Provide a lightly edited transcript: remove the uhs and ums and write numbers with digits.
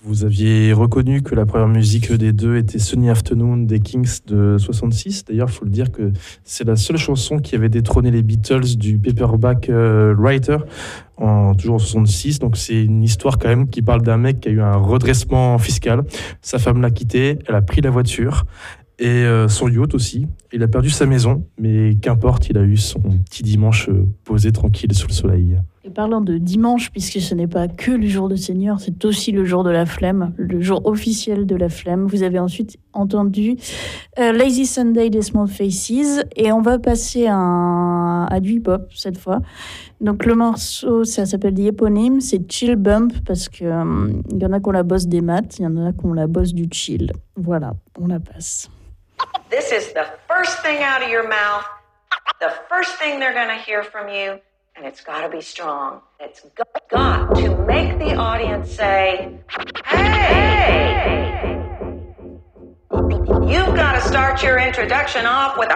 Vous aviez reconnu que la première musique des deux était Sunny Afternoon des Kings de 66. D'ailleurs, il faut le dire que c'est la seule chanson qui avait détrôné les Beatles du Paperback Writer, toujours en 66. Donc c'est une histoire quand même qui parle d'un mec qui a eu un redressement fiscal. Sa femme l'a quitté, elle a pris la voiture et son yacht aussi. Il a perdu sa maison, mais qu'importe, il a eu son petit dimanche posé tranquille sous le soleil. Et parlant de dimanche, puisque ce n'est pas que le jour de Seigneur, c'est aussi le jour de la flemme, le jour officiel de la flemme. Vous avez ensuite entendu Lazy Sunday des Small Faces, et on va passer à du hip-hop cette fois. Donc le morceau, ça s'appelle The Eponyme, c'est Chill Bump, parce que il y en a qui ont la bosse des maths, il y en a qui ont la bosse du chill. Voilà, on la passe. This is the first thing out of your mouth, the first thing they're going to hear from you. And it's got to be strong. It's got to make the audience say, hey! You've got to start your introduction off with a